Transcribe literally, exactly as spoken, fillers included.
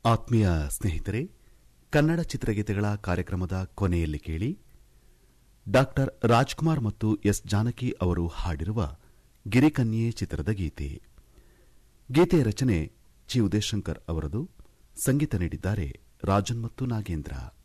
ಆತ್ಮೀಯ ಸ್ನೇಹಿತರೆ, ಕನ್ನಡ ಚಿತ್ರಗೀತೆಗಳ ಕಾರ್ಯಕ್ರಮದ ಕೊನೆಯಲ್ಲಿ ಕೇಳಿ ಡಾಕ್ಟರ್ ರಾಜ್ಕುಮಾರ್ ಮತ್ತು ಎಸ್ ಜಾನಕಿ ಅವರು ಹಾಡಿರುವ ಗಿರಿಕನ್ಯೆ ಚಿತ್ರದ ಗೀತೆ. ಗೀತೆಯ ರಚನೆ ಚಿ ಉದಯಶಂಕರ್ ಅವರದು, ಸಂಗೀತ ನೀಡಿದ್ದಾರೆ ರಾಜನ್ ಮತ್ತು ನಾಗೇಂದ್ರ.